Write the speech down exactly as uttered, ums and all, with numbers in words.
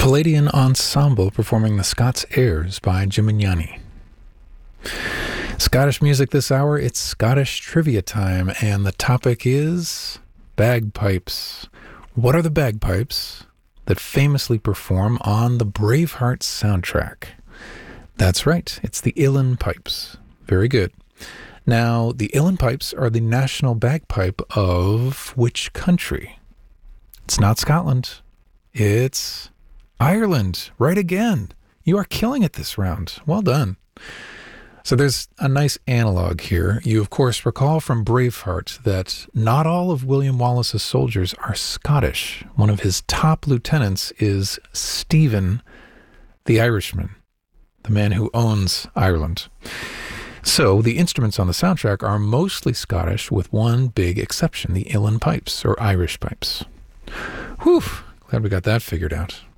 Palladian Ensemble performing the Scots Airs by Gimignani. Scottish music this hour, it's Scottish trivia time, and the topic is bagpipes. What are the bagpipes that famously perform on the Braveheart soundtrack? That's right, it's the Uilleann Pipes. Very good. Now, the Uilleann Pipes are the national bagpipe of which country? It's not Scotland. It's Ireland. Right again. You are killing it this round. Well done. So there's a nice analog here. You, of course, recall from Braveheart that not all of William Wallace's soldiers are Scottish. One of his top lieutenants is Stephen, the Irishman, the man who owns Ireland. So the instruments on the soundtrack are mostly Scottish, with one big exception, the Uilleann Pipes, or Irish pipes. Whew, glad we got that figured out.